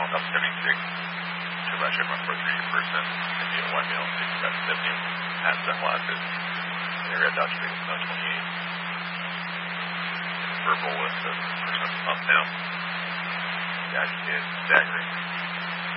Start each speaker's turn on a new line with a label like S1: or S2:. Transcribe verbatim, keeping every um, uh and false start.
S1: about seventy-six. Two by check my four three person. And the white male six about seventy. Has sunglasses. And the red dot street is about twenty-eight. And purple with the person up and thumbs down. Guy kid staggering.